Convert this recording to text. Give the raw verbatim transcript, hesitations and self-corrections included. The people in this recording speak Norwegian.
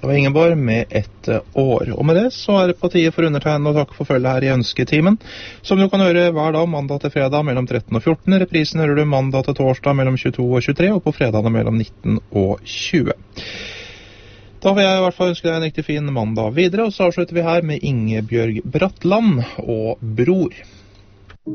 Det var Ingeborg med et år. Og med det så er det på tide for undertegnet å takke for følge her i Ønsketimen, som du kan høre hver dag mandag til fredag mellom tretten og fjorten. Reprisen hører du mandag til torsdag mellom tjueto og tjuetre, og på fredagene mellom nitten og tjue. Da vil jeg i hvert fall ønske deg en riktig fin mandag videre, og så avslutter vi her med Ingebjørg Bratland og Bror.